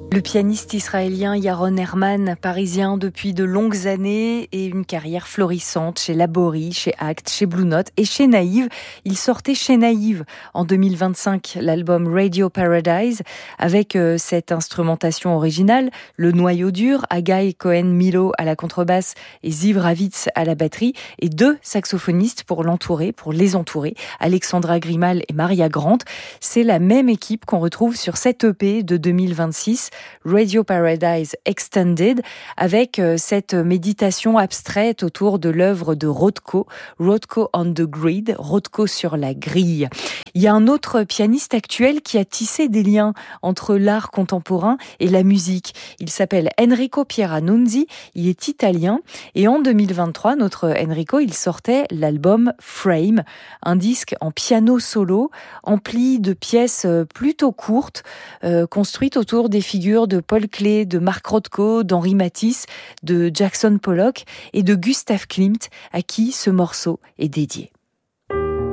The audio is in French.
Le pianiste israélien Yaron Herman, parisien depuis de longues années et une carrière florissante chez Labori, chez Act, chez Blue Note et chez Naïve. Il sortait chez Naïve en 2025 l'album Radio Paradise avec cette instrumentation originale, le noyau dur, Agai Cohen-Milo à la contrebasse et Ziv Ravitz à la batterie et deux saxophonistes pour les entourer, Alexandra Grimal et Maria Grant. C'est la même équipe qu'on retrouve sur cette EP de 2026. Radio Paradise Extended, avec cette méditation abstraite autour de l'œuvre de Rothko on the Grid, Rothko sur la grille. Il y a un autre pianiste actuel qui a tissé des liens entre l'art contemporain et la musique. Il s'appelle Enrico Pieranunzi, il est italien et en 2023, notre Enrico, il sortait l'album Frame, un disque en piano solo, empli de pièces plutôt courtes, construites autour des figures de Paul Klee, de Mark Rothko, d'Henri Matisse, de Jackson Pollock et de Gustav Klimt, à qui ce morceau est dédié.